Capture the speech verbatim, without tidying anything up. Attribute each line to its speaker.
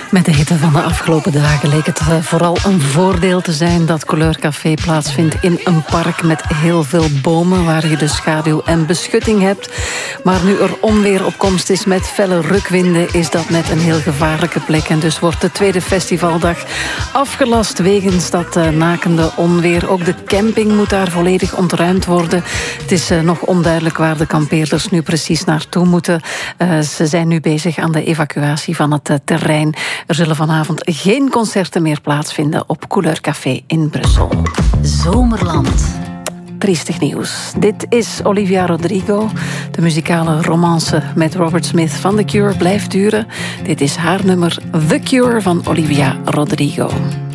Speaker 1: Met de hitte van de afgelopen dagen leek het vooral een voordeel te zijn dat Couleur Café plaatsvindt in een park met heel veel bomen waar je de schaduw en beschutting hebt. Maar nu er onweer op komst is met felle rukwinden, is dat net een heel gevaarlijke plek. En dus wordt de tweede festivaldag afgelast wegens dat uh, nakende onweer. Ook de camping moet daar volledig ontruimd worden. Het is uh, nog onduidelijk waar de kampeerders nu precies naartoe moeten. Uh, ze zijn nu bezig aan de evacuatie van het uh, terrein. Er zullen vanavond geen concerten meer plaatsvinden op Couleur Café in Brussel.
Speaker 2: Zomerland.
Speaker 1: Triestig nieuws. Dit is Olivia Rodrigo. De muzikale romance met Robert Smith van The Cure blijft duren. Dit is haar nummer The Cure van Olivia Rodrigo.